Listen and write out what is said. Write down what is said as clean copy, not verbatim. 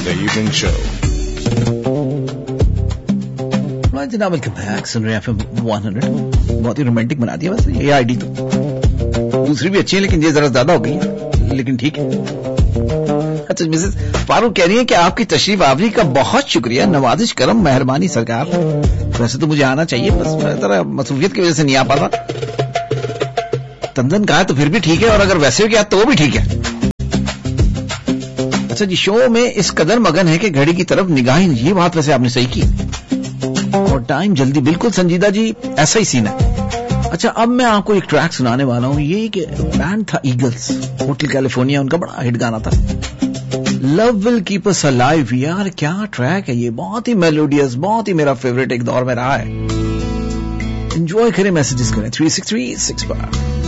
The Evening Show. right जनाब, welcome back. सुन रहे हैं FM 100. बहुत ही रोमांटिक बना दिया वैसे ये आईडी. तो दूसरी भी अच्छी है लेकिन ये जरा ज्यादा हो गई है, लेकिन ठीक है. अच्छा, मिसेस फारूक कह रही है कि आपकी तशरीफ आवरी का बहुत शुक्रिया, नवाजिश करम, मेहरबानी सरकार. वैसे तो मुझे आना चाहिए, बस मैं जरा मसरूफियत की वजह से नहीं आ पाता. तंजन कहा तो फिर भी ठीक है, और अगर वैसे किया तो वो भी ठीक है. अच्छा जी, शो में इस कदर मगन है कि घड़ी की तरफ निगाह ही, ये बात वैसे आपने सही की. और टाइम जल्दी, बिल्कुल संजीदा जी, ऐसा ही सीन है. अच्छा, अब मैं आपको एक ट्रैक सुनाने वाला हूँ. ये एक बैंड था ईगल्स, होटल कैलिफोर्निया, उनका बड़ा हिट गाना था love will keep us alive. यार क्या ट्रैक है ये, बहुत ही मेलोडियस, बहुत ही मेरा फेवरेट एक दौर में रहा है. एंजॉय करें, मैसेजेस करें 3636 पर.